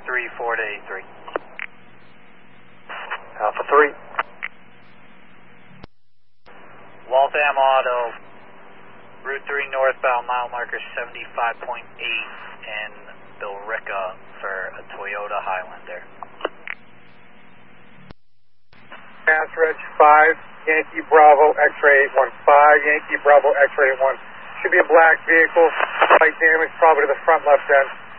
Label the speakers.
Speaker 1: 34 to 83.
Speaker 2: Alpha 3.
Speaker 1: Waltham Auto, Route 3 northbound, mile marker 75.8 in Billerica for a Toyota Highlander.
Speaker 2: Pass Reg 5, Yankee Bravo, X-ray 815, Yankee Bravo, X-ray 81. Should be a black vehicle, slight damage probably to the front left end.